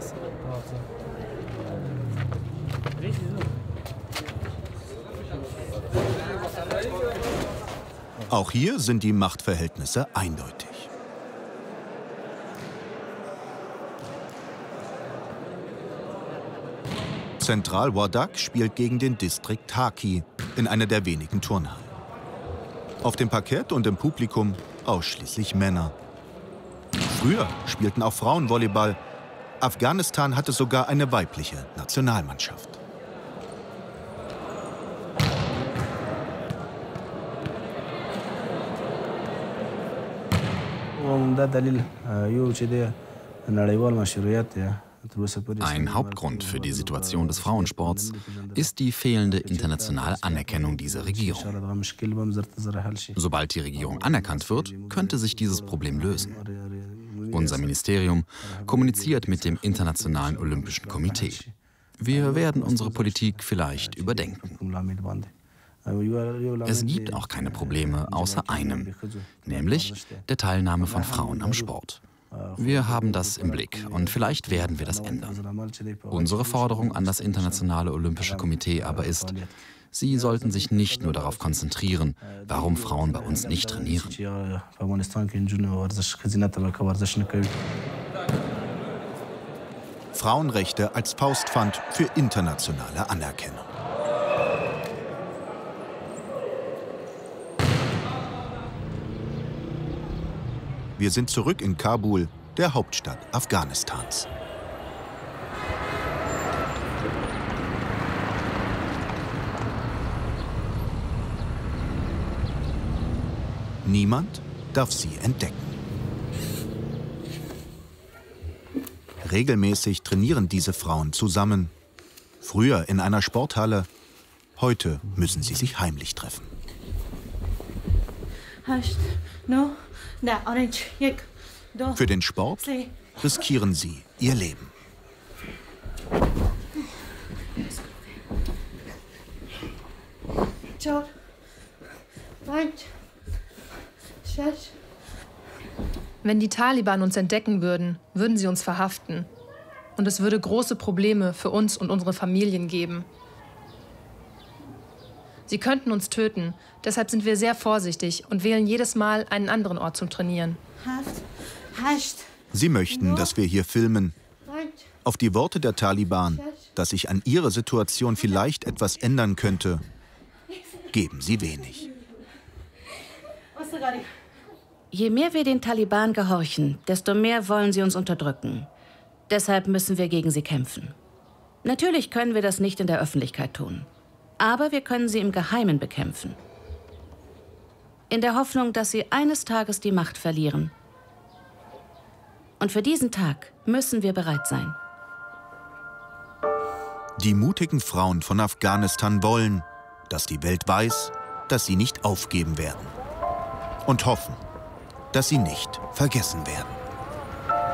Auch hier sind die Machtverhältnisse eindeutig. Zentral Wardak spielt gegen den Distrikt Haki in einer der wenigen Turnhallen. Auf dem Parkett und im Publikum ausschließlich Männer. Früher spielten auch Frauen Volleyball. Afghanistan hatte sogar eine weibliche Nationalmannschaft. Ein Hauptgrund für die Situation des Frauensports ist die fehlende internationale Anerkennung dieser Regierung. Sobald die Regierung anerkannt wird, könnte sich dieses Problem lösen. Unser Ministerium kommuniziert mit dem Internationalen Olympischen Komitee. Wir werden unsere Politik vielleicht überdenken. Es gibt auch keine Probleme außer einem, nämlich der Teilnahme von Frauen am Sport. Wir haben das im Blick und vielleicht werden wir das ändern. Unsere Forderung an das Internationale Olympische Komitee aber ist, sie sollten sich nicht nur darauf konzentrieren, warum Frauen bei uns nicht trainieren. Frauenrechte als Faustpfand für internationale Anerkennung. Wir sind zurück in Kabul, der Hauptstadt Afghanistans. Niemand darf sie entdecken. Regelmäßig trainieren diese Frauen zusammen. Früher in einer Sporthalle, heute müssen sie sich heimlich treffen. Für den Sport riskieren sie ihr Leben. Wenn die Taliban uns entdecken würden, würden sie uns verhaften. Und es würde große Probleme für uns und unsere Familien geben. Sie könnten uns töten. Deshalb sind wir sehr vorsichtig und wählen jedes Mal einen anderen Ort zum Trainieren. Sie möchten, dass wir hier filmen. Auf die Worte der Taliban, dass sich an ihrer Situation vielleicht etwas ändern könnte, geben sie wenig. Je mehr wir den Taliban gehorchen, desto mehr wollen sie uns unterdrücken. Deshalb müssen wir gegen sie kämpfen. Natürlich können wir das nicht in der Öffentlichkeit tun. Aber wir können sie im Geheimen bekämpfen. In der Hoffnung, dass sie eines Tages die Macht verlieren. Und für diesen Tag müssen wir bereit sein. Die mutigen Frauen von Afghanistan wollen, dass die Welt weiß, dass sie nicht aufgeben werden. Und hoffen, dass sie nicht vergessen werden.